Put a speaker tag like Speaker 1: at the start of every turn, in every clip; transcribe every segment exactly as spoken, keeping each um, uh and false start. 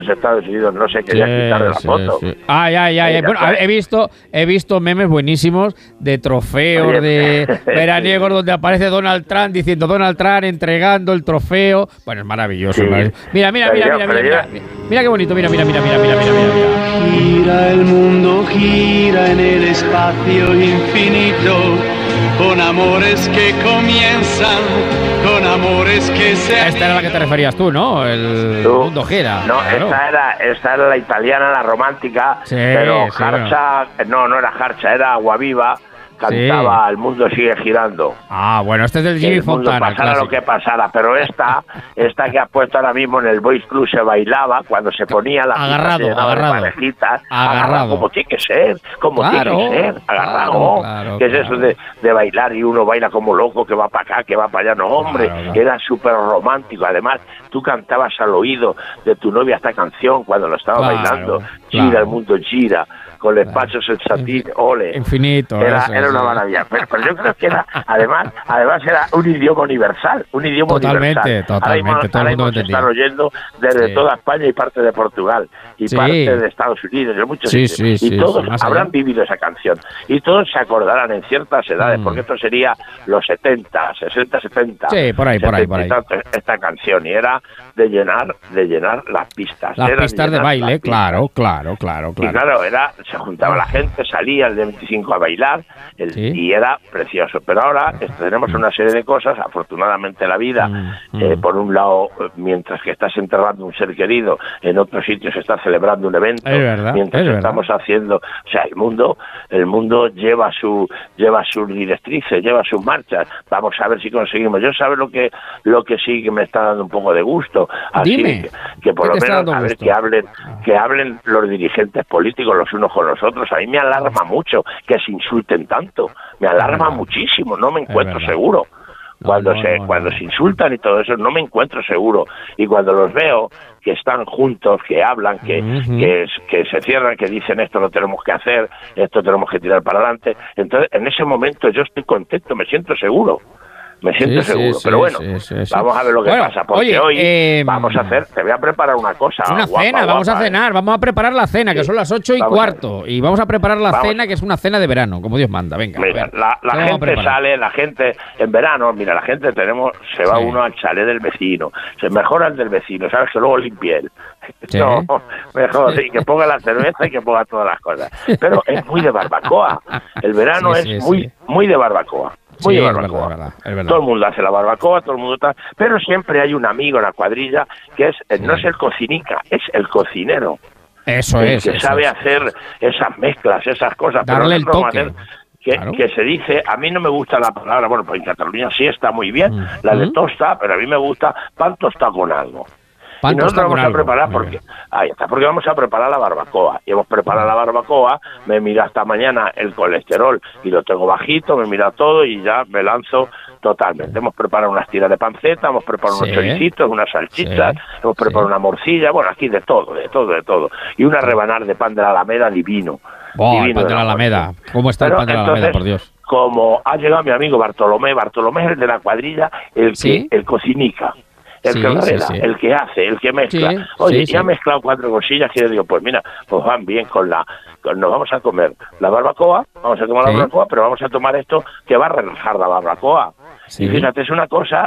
Speaker 1: Estados Unidos no se quería
Speaker 2: Sí,
Speaker 1: quitar de la
Speaker 2: sí,
Speaker 1: foto.
Speaker 2: sí. Ay, ay, ay.
Speaker 1: Ella
Speaker 2: Bueno,
Speaker 1: fue-
Speaker 2: he visto, he visto memes buenísimos de trofeos
Speaker 1: Oye,
Speaker 2: de
Speaker 1: sí.
Speaker 2: veraniegos donde aparece Donald Trump diciendo Donald Trump entregando el trofeo. Bueno, es maravilloso.
Speaker 1: Sí.
Speaker 2: es maravilloso. Mira, mira,
Speaker 1: Pero
Speaker 2: mira,
Speaker 1: yo-
Speaker 2: mira,
Speaker 1: pero
Speaker 2: mira,
Speaker 1: yo-
Speaker 2: mira, mira qué bonito. Mira, mira, mira, mira, mira, mira, mira, mira.
Speaker 3: Gira el mundo, gira en el espacio infinito, con amores que comienzan, con amores que se
Speaker 2: Esta era la que te referías tú, ¿no? El
Speaker 1: Tú-
Speaker 2: mundo gira.
Speaker 1: No,
Speaker 2: claro.
Speaker 1: esta era, esta era la italiana, la romántica,
Speaker 2: Sí,
Speaker 1: pero
Speaker 2: sí,
Speaker 1: Harcha, no, no era Harcha, era Agua Viva, cantaba El mundo sigue girando.
Speaker 2: Ah, bueno, este es del
Speaker 1: Que
Speaker 2: Jimmy
Speaker 1: el mundo
Speaker 2: Fontana.
Speaker 1: pasara lo
Speaker 2: clásico.
Speaker 1: que pasara, pero esta, esta que has puesto ahora mismo en el Boys Club se bailaba cuando se ponía la
Speaker 2: Agarrado,
Speaker 1: pista se llenaba de
Speaker 2: agarrado.
Speaker 1: parejitas,
Speaker 2: Agarrado.
Speaker 1: como tiene que ser, como
Speaker 2: Claro,
Speaker 1: tiene que ser, agarrado.
Speaker 2: claro, claro,
Speaker 1: que es
Speaker 2: claro.
Speaker 1: eso de, de bailar y uno baila como loco, que va para acá, que va para allá, no hombre,
Speaker 2: Claro, claro.
Speaker 1: era súper romántico. Además, tú cantabas al oído de tu novia esta canción cuando lo estaba
Speaker 2: Claro,
Speaker 1: bailando,
Speaker 2: claro.
Speaker 1: gira, el mundo gira, con el pacho el satín, ole.
Speaker 2: Infinito.
Speaker 1: Era,
Speaker 2: eso,
Speaker 1: era una
Speaker 2: sí.
Speaker 1: maravilla. Pero, pero yo creo que era, además, además era un idioma universal, un idioma
Speaker 2: Totalmente,
Speaker 1: universal.
Speaker 2: totalmente,
Speaker 1: Ahora mismo,
Speaker 2: todo el
Speaker 1: ahora
Speaker 2: mundo
Speaker 1: mismo
Speaker 2: lo
Speaker 1: se
Speaker 2: entendía.
Speaker 1: están oyendo desde
Speaker 2: Sí.
Speaker 1: toda España y parte de Portugal y
Speaker 2: Sí.
Speaker 1: parte de Estados Unidos, de muchos
Speaker 2: Sí,
Speaker 1: sitios.
Speaker 2: sí,
Speaker 1: y
Speaker 2: sí,
Speaker 1: todos
Speaker 2: sí, más allá.
Speaker 1: habrán vivido esa canción. Y todos se acordarán en ciertas edades,
Speaker 2: Mm.
Speaker 1: porque esto sería los setenta, sesenta, setenta.
Speaker 2: Sí, por ahí, por ahí, por ahí.
Speaker 1: setenta y tantos, esta canción, y era de llenar, de llenar las pistas.
Speaker 2: Las
Speaker 1: era
Speaker 2: pistas de
Speaker 1: llenar
Speaker 2: baile,
Speaker 1: las pistas.
Speaker 2: claro, claro, claro,
Speaker 1: Y
Speaker 2: claro.
Speaker 1: claro, era, se juntaba la gente, salía el de veinticinco a bailar, el,
Speaker 2: Sí.
Speaker 1: y era precioso. Pero ahora eh, tenemos una serie de cosas, afortunadamente la vida,
Speaker 2: Mm,
Speaker 1: eh,
Speaker 2: mm.
Speaker 1: por un lado, eh, mientras que estás enterrando un ser querido, en otro sitio se está celebrando un evento,
Speaker 2: Es verdad,
Speaker 1: mientras
Speaker 2: es verdad.
Speaker 1: estamos haciendo, o sea, el mundo, el mundo lleva su, lleva sus directrices, lleva sus marchas. Vamos a ver si conseguimos. Yo sabes lo que, lo que sí que me está dando un poco de gusto. Así
Speaker 2: Dime,
Speaker 1: que, que por
Speaker 2: ¿qué
Speaker 1: lo
Speaker 2: te está
Speaker 1: menos
Speaker 2: dando
Speaker 1: a ver
Speaker 2: gusto?
Speaker 1: que hablen, que hablen los dirigentes políticos los unos con los otros. A mí me alarma mucho que se insulten tanto. Me alarma
Speaker 2: verdad.
Speaker 1: muchísimo. No me encuentro
Speaker 2: verdad.
Speaker 1: seguro.
Speaker 2: No,
Speaker 1: Cuando
Speaker 2: no,
Speaker 1: se
Speaker 2: no,
Speaker 1: cuando
Speaker 2: no.
Speaker 1: se insultan y todo eso, no me encuentro seguro. Y cuando los veo que están juntos, que hablan, que,
Speaker 2: Ujú.
Speaker 1: que, que se cierran, que dicen esto lo tenemos que hacer, esto tenemos que tirar para adelante, entonces en ese momento yo estoy contento, me siento seguro. Me siento
Speaker 2: Sí, sí,
Speaker 1: seguro,
Speaker 2: sí,
Speaker 1: pero bueno,
Speaker 2: sí, sí, sí.
Speaker 1: vamos a ver lo que
Speaker 2: Bueno,
Speaker 1: pasa, porque
Speaker 2: oye,
Speaker 1: hoy
Speaker 2: eh,
Speaker 1: vamos a hacer, te voy a preparar una cosa.
Speaker 2: Una
Speaker 1: guapa,
Speaker 2: cena, vamos
Speaker 1: guapa,
Speaker 2: a
Speaker 1: ¿eh?
Speaker 2: cenar, vamos a preparar la cena, que
Speaker 1: Sí.
Speaker 2: son las ocho y
Speaker 1: Vamos a
Speaker 2: cuarto. Y vamos a preparar la
Speaker 1: Vamos.
Speaker 2: cena, que es una cena de verano, como Dios manda. Venga, a
Speaker 1: Mira,
Speaker 2: ver,
Speaker 1: la, la
Speaker 2: ¿qué vamos a
Speaker 1: gente
Speaker 2: preparar?
Speaker 1: sale, la gente en verano, mira, la gente tenemos, se va
Speaker 2: Sí.
Speaker 1: uno al chalet del vecino, se mejora el del vecino, sabes que luego limpie él.
Speaker 2: Sí.
Speaker 1: No, mejor, sí, que ponga la cerveza y que ponga todas las cosas. Pero es muy de barbacoa. El verano
Speaker 2: Sí, sí,
Speaker 1: es muy,
Speaker 2: sí.
Speaker 1: muy de barbacoa. Muy
Speaker 2: Sí,
Speaker 1: de
Speaker 2: es
Speaker 1: barbacoa.
Speaker 2: verdad, es verdad, es verdad.
Speaker 1: Todo el mundo hace la barbacoa, todo el mundo está, pero siempre hay un amigo en la cuadrilla que es, eh, no
Speaker 2: Sí.
Speaker 1: es el cocinica, es el cocinero.
Speaker 2: Eso
Speaker 1: el
Speaker 2: es.
Speaker 1: que
Speaker 2: eso
Speaker 1: sabe
Speaker 2: es.
Speaker 1: hacer esas mezclas, esas cosas. Pero
Speaker 2: Darle el
Speaker 1: nosotros vamos a
Speaker 2: toque.
Speaker 1: hacer que,
Speaker 2: Claro.
Speaker 1: que se dice, a mí no me gusta la palabra, bueno, pues en Cataluña sí está muy bien,
Speaker 2: Mm.
Speaker 1: la de
Speaker 2: Mm.
Speaker 1: tosta, pero a mí me gusta pan tostado con algo.
Speaker 2: Pan
Speaker 1: y nosotros
Speaker 2: tostado
Speaker 1: vamos
Speaker 2: con
Speaker 1: a
Speaker 2: algo.
Speaker 1: preparar
Speaker 2: Muy
Speaker 1: porque
Speaker 2: bien.
Speaker 1: ahí está, porque vamos a preparar la barbacoa. Y hemos preparado la barbacoa, me mira hasta mañana el colesterol y lo tengo bajito, me mira todo y ya me lanzo totalmente. Hemos preparado unas tiras de panceta, hemos preparado
Speaker 2: Sí.
Speaker 1: unos choricitos, unas salchichas,
Speaker 2: Sí.
Speaker 1: hemos preparado
Speaker 2: Sí.
Speaker 1: una morcilla, bueno, aquí de todo, de todo, de todo. Y una rebanada de pan de la Alameda divino.
Speaker 2: Buah, el
Speaker 1: divino
Speaker 2: pan de la
Speaker 1: muerte.
Speaker 2: Alameda. ¿Cómo está el
Speaker 1: Pero
Speaker 2: pan de la
Speaker 1: entonces,
Speaker 2: Alameda, por Dios?
Speaker 1: Como ha llegado mi amigo Bartolomé, Bartolomé es el de la cuadrilla, el que,
Speaker 2: Sí.
Speaker 1: el cocinica, el
Speaker 2: Sí,
Speaker 1: que
Speaker 2: sí,
Speaker 1: enreda,
Speaker 2: sí.
Speaker 1: el que hace, el que mezcla.
Speaker 2: Sí,
Speaker 1: Oye,
Speaker 2: sí,
Speaker 1: ya
Speaker 2: sí.
Speaker 1: ha mezclado cuatro cosillas que yo digo, pues mira, pues van bien con la, con- nos vamos a comer la barbacoa, vamos a tomar
Speaker 2: Sí.
Speaker 1: la barbacoa, pero vamos a tomar esto que va a relajar la barbacoa.
Speaker 2: Sí.
Speaker 1: Y fíjate, es una cosa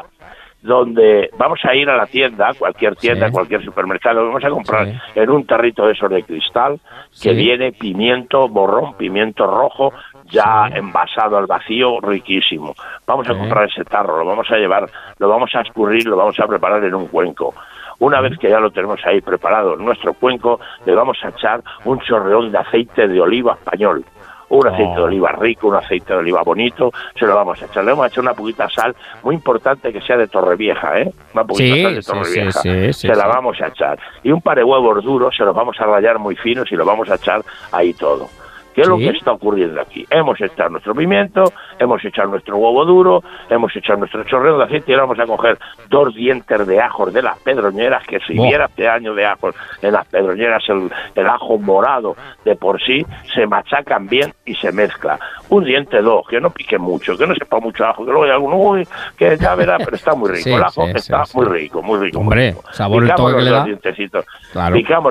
Speaker 1: donde vamos a ir a la tienda, cualquier tienda,
Speaker 2: Sí.
Speaker 1: cualquier supermercado, vamos a comprar
Speaker 2: Sí.
Speaker 1: en un tarrito de esos de cristal que
Speaker 2: Sí.
Speaker 1: viene pimiento borrón, pimiento rojo, ya
Speaker 2: Sí.
Speaker 1: envasado al vacío, riquísimo. Vamos a
Speaker 2: Sí.
Speaker 1: comprar ese tarro, lo vamos a llevar, lo vamos a escurrir, lo vamos a preparar en un cuenco. Una vez que ya lo tenemos ahí preparado en nuestro cuenco, le vamos a echar un chorreón de aceite de oliva español. Un aceite
Speaker 2: Oh.
Speaker 1: de oliva rico, un aceite de oliva bonito, se lo vamos a echar. Le vamos a echar una poquita sal, muy importante que sea de Torrevieja, ¿eh? Una poquita
Speaker 2: Sí,
Speaker 1: sal de
Speaker 2: sí,
Speaker 1: Torrevieja.
Speaker 2: sí, sí, sí,
Speaker 1: se la
Speaker 2: sí.
Speaker 1: vamos a echar. Y un par de huevos duros, se los vamos a rallar muy finos y los vamos a echar ahí todo. ¿Qué es lo
Speaker 2: Sí.
Speaker 1: que está ocurriendo aquí? Hemos echado nuestro pimiento, hemos echado nuestro huevo duro, hemos echado nuestro chorreo de aceite y ahora vamos a coger dos dientes de ajos de las pedroñeras, que si
Speaker 2: Buah.
Speaker 1: viera este año de ajos en las pedroñeras, el, el ajo morado de por sí, se machacan bien y se mezcla. Un diente, dos, que no pique mucho, que no sepa mucho ajo, que luego hay alguno, uy, que ya verá, pero está muy rico.
Speaker 2: Sí,
Speaker 1: el ajo
Speaker 2: sí,
Speaker 1: está
Speaker 2: sí,
Speaker 1: muy
Speaker 2: sí.
Speaker 1: rico, muy rico.
Speaker 2: Hombre,
Speaker 1: muy rico.
Speaker 2: sabor, el
Speaker 1: Picamos
Speaker 2: toque que
Speaker 1: los
Speaker 2: le
Speaker 1: dos
Speaker 2: da.
Speaker 1: dientecitos,
Speaker 2: Claro.
Speaker 1: picamos